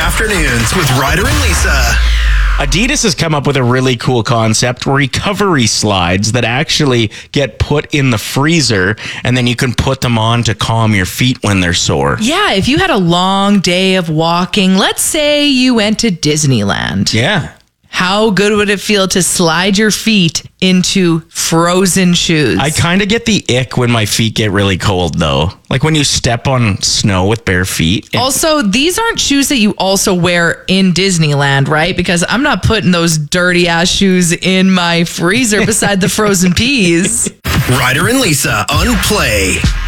afternoons with Ryder and Lisa. Adidas has come up with a really cool concept, recovery slides that actually get put in the freezer, and then you can put them on to calm your feet when they're sore. Yeah, if you had a long day of walking, let's say you went to Disneyland. Yeah. How good would it feel to slide your feet into frozen shoes? I kind of get the ick when my feet get really cold, though. Like when you step on snow with bare feet. Also, these aren't shoes that you also wear in Disneyland, right? Because I'm not putting those dirty ass shoes in my freezer beside the frozen peas. Ryder and Lisa on Play.